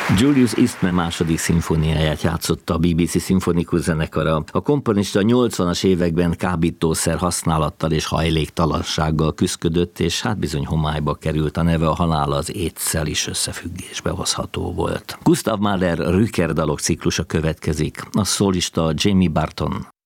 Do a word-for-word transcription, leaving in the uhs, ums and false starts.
Julius Eastman második szimfóniáját játszotta a bé bé cé szimfonikus zenekara. A komponista nyolcvanas években kábítószer használattal és hajléktalansággal küszködött, és hát bizony homályba került, a neve a halála az étszel is összefüggésbe hozható volt. Gustav Mahler Rüker dalok ciklusa következik. A szólista Jamie Barton.